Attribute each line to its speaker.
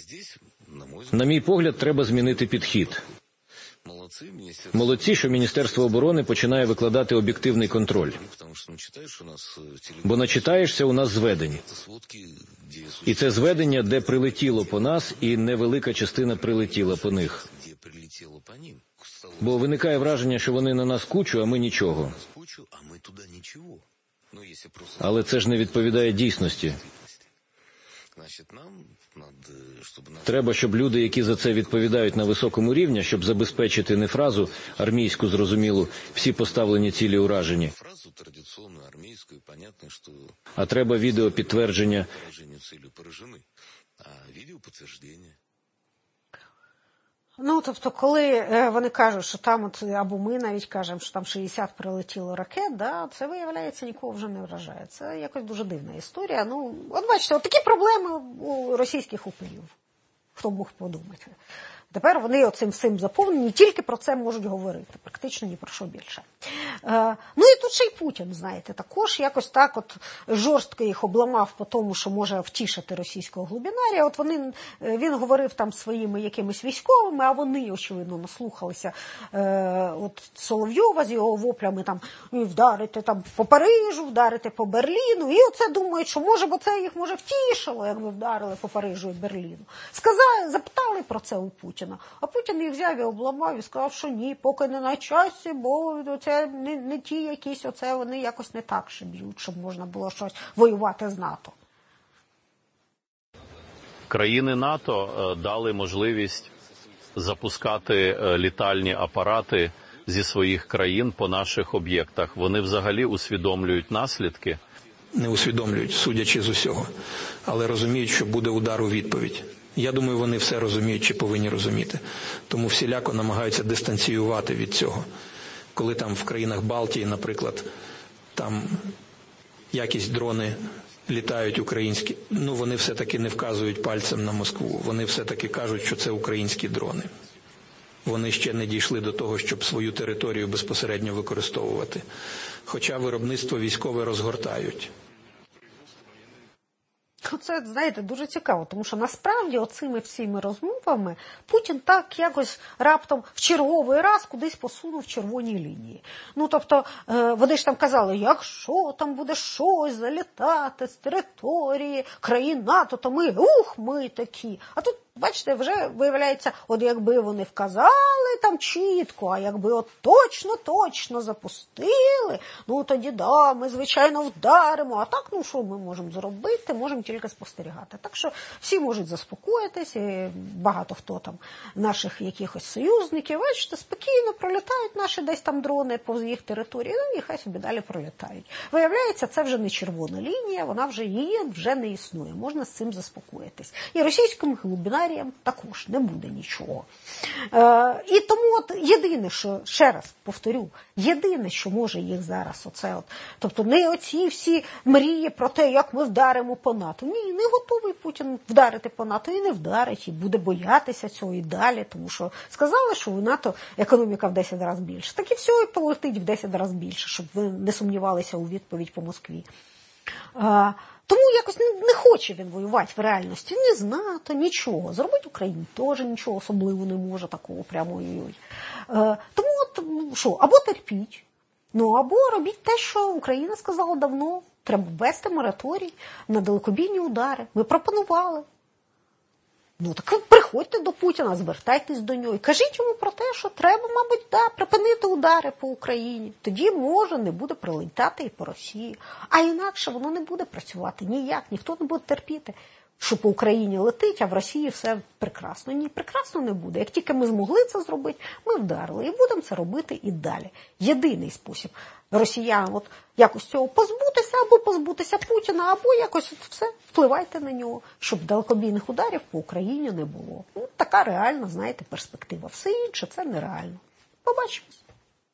Speaker 1: На мій погляд, треба змінити підхід. Молодці, що Міністерство оборони починає викладати об'єктивний контроль. Бо начитаєшся у нас зведень. І це зведення, де прилетіло по нас, і невелика частина прилетіла по них. Бо виникає враження, що вони на нас кучу, а ми нічого. Але це ж не відповідає дійсності. Треба, щоб люди, які за це відповідають на високому рівні, щоб забезпечити не фразу армійську, зрозумілу, всі поставлені цілі уражені, а треба відеопідтвердження.
Speaker 2: Ну, тобто, коли вони кажуть, що там, або ми навіть кажемо, що там 60 прилетіло ракет, да, це, виявляється, нікого вже не вражає. Це якось дуже дивна історія. Ну, от бачите, от такі проблеми у російських упорів. Хто б мог подумати. Тепер вони оцим всім заповнені, тільки про це можуть говорити, практично ні про що більше. Ну і тут ще й Путін, знаєте, також якось так от жорстко їх обламав по тому, що може втішити російського глубінарія. От він говорив там своїми якимись військовими, а вони, очевидно, наслухалися от Соловйова з його воплями, там, вдарити там по Парижу, вдарити по Берліну, і оце думають, що може, бо це їх може втішило, якби вдарили по Парижу і Берліну. Запитали про це у Путіна. А Путін їх взяв і обламав і сказав, що ні, поки не на часі, бо це не ті якісь, оце вони якось не так ще б'ють, щоб можна було щось воювати з НАТО.
Speaker 3: Країни НАТО дали можливість запускати літальні апарати зі своїх країн по наших об'єктах. Вони взагалі усвідомлюють наслідки?
Speaker 4: Не усвідомлюють, судячи з усього, але розуміють, що буде удар у відповідь. Я думаю, вони все розуміють чи повинні розуміти. Тому всіляко намагаються дистанціювати від цього. Коли там в країнах Балтії, наприклад, там якісь дрони літають українські, ну вони все-таки не вказують пальцем на Москву. Вони все-таки кажуть, що це українські дрони. Вони ще не дійшли до того, щоб свою територію безпосередньо використовувати. Хоча виробництво військове розгортають.
Speaker 2: Це, знаєте, дуже цікаво, тому що насправді оцими всіми розмовами Путін так якось раптом в черговий раз кудись посунув червоні лінії. Ну, тобто, вони ж там казали, якщо там буде щось залітати з території країн НАТО, то ми такі. А тут, бачите, вже виявляється, от якби вони вказали там чітко, а якби от точно запустили, ну тоді да, ми звичайно вдаримо, а так, ну що ми можемо зробити, можемо тільки спостерігати. Так що всі можуть заспокоїтись, і багато хто там наших якихось союзників, бачите, спокійно пролітають наші десь там дрони повз їх території, ну і хай собі далі пролітають. Виявляється, це вже не червона лінія, вона вже вже не існує, можна з цим заспокоїтись. І російським глибинаріям також не буде нічого. І тому от єдине, що, ще раз повторю, єдине, що може їх зараз оце от, тобто не оці всі мрії про те, як ми вдаримо по НАТО. Ні, не готовий Путін вдарити по НАТО і не вдарить, і буде боятися цього і далі, тому що сказали, що у НАТО економіка в 10 разів більше. Так і все, і полетить в 10 разів більше, щоб ви не сумнівалися у відповідь по Москві. Тому якось не хоче він воювати в реальності. Ні з НАТО, нічого. Зробити Україні теж нічого особливо не може, такого прямо ой-ой. Тому от, що, або терпіть, ну або робіть те, що Україна сказала давно. Треба ввести мораторій на далекобійні удари. Ми пропонували. Ну так приходьте до Путіна, звертайтесь до нього і кажіть йому про те, що треба, мабуть, припинити удари по Україні. Тоді, може, не буде прилетати і по Росії. А інакше воно не буде працювати ніяк, ніхто не буде терпіти, що по Україні летить, а в Росії все прекрасно. Ні, прекрасно не буде. Як тільки ми змогли це зробити, ми вдарили. І будемо це робити і далі. Єдиний спосіб росіянам от якось цього позбутися, або позбутися Путіна, або якось от все, впливайте на нього, щоб далекобійних ударів по Україні не було. Ну, така реальна, знаєте, перспектива. Все інше – це нереально. Побачимось.